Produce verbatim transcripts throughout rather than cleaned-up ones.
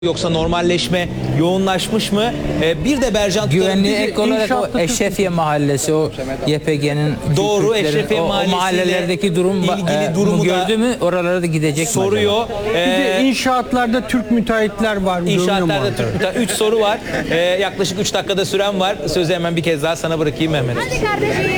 Yoksa normalleşme yoğunlaşmış mı? Ee, bir de Bercan Güvenliğe ek olarak o Eşrefiye Mahallesi, o Y P G'nin doğru Eşrefiye o, o mahallelerdeki durum ilgili e, durumu gördü mü? Oralara da gidecek soruyor. Bir de Ee, inşaatlarda Türk müteahhitler var. İnşaatlarda Türk müteahhit. Üç soru var. Ee, yaklaşık üç dakikada süren var. Sözü hemen bir kez daha sana bırakayım Mehmet. Hadi kardeşim.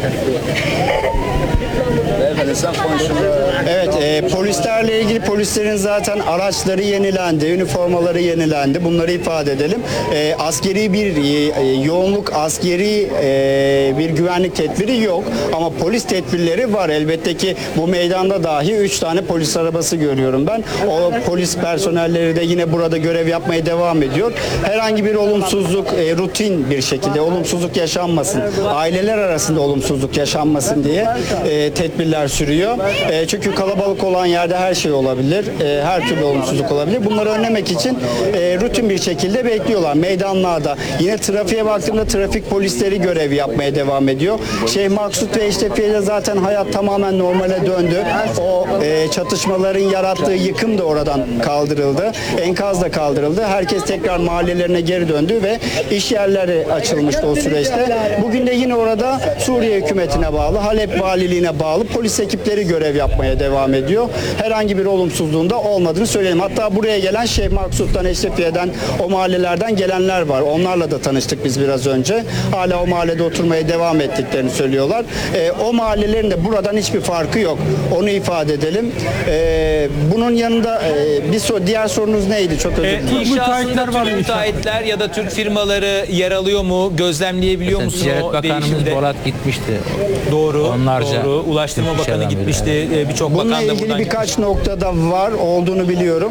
Evet, e, polislerle ilgili polislerin zaten araçları yenilendi, üniformaları yenilendi. Bunları ifade edelim. E, askeri bir e, yoğunluk, askeri e, bir güvenlik tedbiri yok. Ama polis tedbirleri var. Elbette ki bu meydanda dahi üç tane polis arabası görüyorum ben. O polis personelleri de yine burada görev yapmaya devam ediyor. Herhangi bir olumsuzluk, e, rutin bir şekilde olumsuzluk yaşanmasın, aileler arasında olumsuzluk yaşanmasın diye e, tedbirler sürüyor. E, çünkü kalabalık olan yerde her şey olabilir. E, her türlü olumsuzluk olabilir. Bunları önlemek için e, rutin bir şekilde bekliyorlar. Meydanlarda. Yine trafiğe baktığımda trafik polisleri görev yapmaya devam ediyor. Şeyh Maksut ve Eşrefiye'de zaten hayat tamamen normale döndü. O e, çatışmaların yarattığı yıkım da oradan kaldırıldı. Enkaz da kaldırıldı. Herkes tekrar mahallelerine geri döndü ve iş yerleri açılmıştı o süreçte. Bugün de yine orada Suriye hükümetine bağlı, Halep valiliğine bağlı polis ekipleri görev yapmaya devam ediyor. Herhangi bir olumsuzluğun da olmadığını söyleyelim. Hatta buraya gelen Şeyh Maksut'tan, Eşrefiye'den, o mahallelerden gelenler var. Onlarla da tanıştık biz biraz önce. Hala o mahallede oturmaya devam ettiklerini söylüyorlar. E, o mahallelerin de buradan hiçbir farkı yok. Onu ifade edelim. E, bunun yanında e, bir so diğer sorunuz neydi? Çok özür dilerim. Ee, İnşaatında müteahhitler var mı? Türk müteahhitler ya da Türk firmaları yer alıyor mu? Gözlemleyebiliyor musun Ticaret o Bakanımız değişimde? Bolat gitmişti. Doğru, Onlarca doğru. Ulaştırma Türk Bakanı işe gitmişti. Ee, Birçok Bununla bakan da ilgili buradan birkaç noktada var olduğunu biliyorum.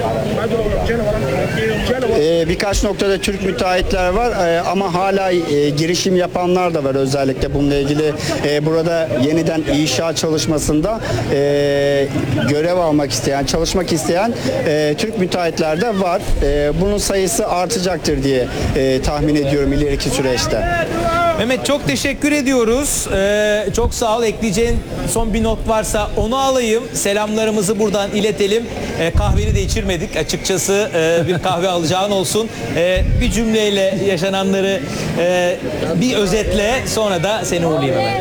Ee, birkaç noktada Türk müteahhitler var ee, ama hala e, girişim yapanlar da var, özellikle bununla ilgili e, burada yeniden inşaat çalışmasında e, görev almak isteyen, çalışmak isteyen e, Türk müteahhitler de var. E, bunun sayısı artacaktır diye e, tahmin ediyorum ileriki süreçte. Mehmet çok teşekkür ediyoruz. Ee, çok sağ ol. Ekleyeceğin son bir not varsa onu alayım. Selamlarımızı buradan iletelim. Ee, kahveni de içirmedik. Açıkçası e, bir kahve alacağın olsun. Ee, bir cümleyle yaşananları e, bir özetle, sonra da seni uğurlayayım hemen.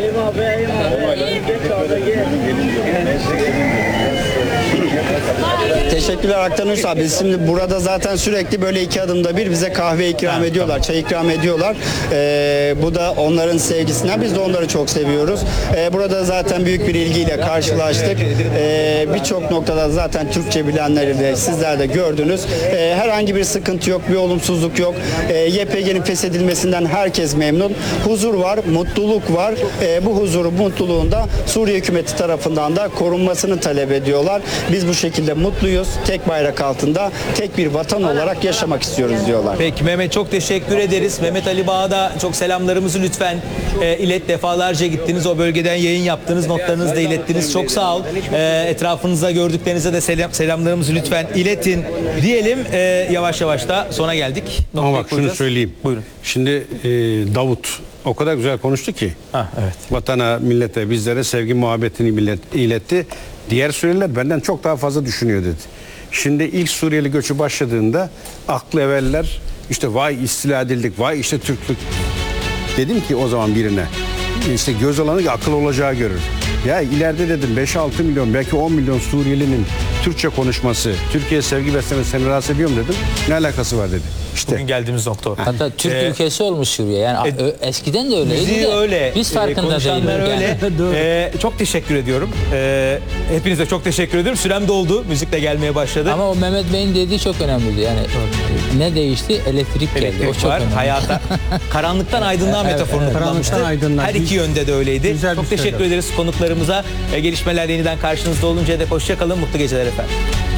Teşekkürler Aktan Ünsal. Biz şimdi burada zaten sürekli böyle iki adımda bir bize kahve ikram ediyorlar, çay ikram ediyorlar. Ee, bu da onların sevgisinden. Biz de onları çok seviyoruz. Ee, burada zaten büyük bir ilgiyle karşılaştık. Ee, Birçok noktada zaten Türkçe bilenleri de sizler de gördünüz. Ee, herhangi bir sıkıntı yok, bir olumsuzluk yok. Ee, Y P G'nin feshedilmesinden herkes memnun. Huzur var, mutluluk var. Ee, bu huzuru, mutluluğun da Suriye hükümeti tarafından da korunmasını talep ediyorlar. Biz bu şekilde mutluyuz. Tek bayrak altında tek bir vatan olarak yaşamak istiyoruz diyorlar. Peki Mehmet, çok teşekkür ederiz. Mehmet Ali Bağ'da çok selamlarımızı lütfen e, ilet. Defalarca gittiniz. O bölgeden yayın yaptınız. Notlarınızı da ilettiniz. Çok sağ ol. E, etrafınızda gördüklerinize de selam, selamlarımızı lütfen iletin diyelim. E, yavaş yavaş da sona geldik. Ama bak şunu koyacağız. söyleyeyim. Buyurun. Şimdi e, Davut o kadar güzel konuştu ki. Ha, evet. Vatana, millete, bizlere sevgi muhabbetini millet iletti. Diğer Suriyeliler benden çok daha fazla düşünüyor dedi. Şimdi ilk Suriyeli göçü başladığında aklı evveller işte vay istila edildik, vay işte Türklük. Dedim ki o zaman birine, işte göz olanı ki akıl olacağı görür. Ya ileride dedim beş altı milyon, belki on milyon Suriyelinin Türkçe konuşması, Türkiye'ye sevgi beslemesi seni rahatsız ediyor mu dedim. Ne alakası var dedi. İşte. Bugün geldiğimiz nokta o. Hatta Türk Ee, ülkesi olmuş Suriye. Yani e, ö- eskiden de öyleydi Müziği de öyle. biz e, farkında konuşanlar değiliz. öyle. Yani. E, çok teşekkür ediyorum. E, hepinize çok teşekkür ediyorum. Sürem doldu. Müzik de gelmeye başladı. Ama o Mehmet Bey'in dediği çok önemliydi. Yani ne değişti? Elektrik geldi. Elektrik O çok var önemli. hayata. Karanlıktan aydınlığa Evet, metaforunu evet. kullanmıştı. Karanlıktan aydınlığa. Her iki yönde de öyleydi. Güzel Çok bir teşekkür söylem. ederiz konuklarımıza. E, gelişmeler yeniden karşınızda oluncaya dek hoşça kalın. Mutlu geceler efendim.